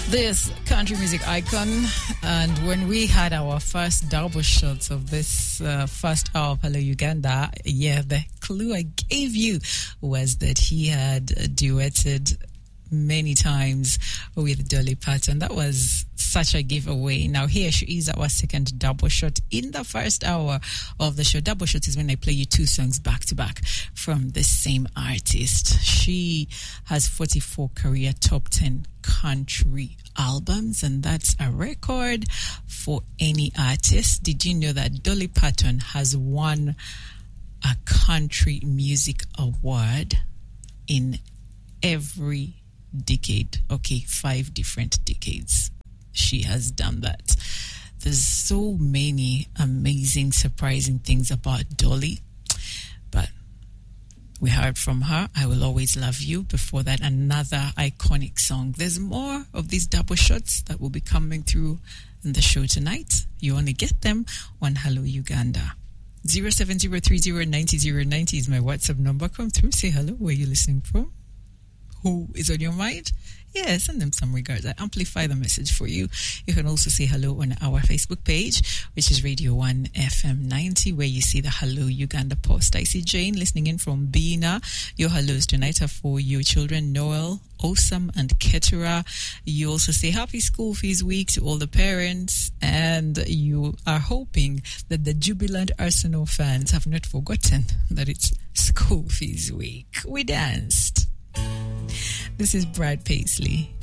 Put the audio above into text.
This country music icon, and when we had our first double shots of this first hour of Hello Uganda, the clue I gave you was that he had duetted many times with Dolly Parton. That was such a giveaway. Now here she is, our second double shot in the first hour of the show. Double shot is when I play you two songs back to back from the same artist. She has 44 career top 10 country albums, and that's a record for any artist. Did you know that Dolly Parton has won a country music award in every decade? Okay, 5 different decades she has done that. There's so many amazing, surprising things about Dolly, but we heard from her, I Will Always Love You. Before that, another iconic song. There's more of these double shots that will be coming through in the show tonight. You only get them on Hello Uganda. 070309090 is my WhatsApp number. Come through, say hello, where you listening from, who is on your mind. Yeah, send them some regards. I amplify the message for you. You can also say hello on our Facebook page, which is Radio 1 FM 90, where you see the Hello Uganda post. I see Jane listening in from Bina. Your hellos tonight are for your children, Noel, Osam, and Ketura. You also say happy school fees week to all the parents, and you are hoping that the jubilant Arsenal fans have not forgotten that it's school fees week. We danced. This is Brad Paisley.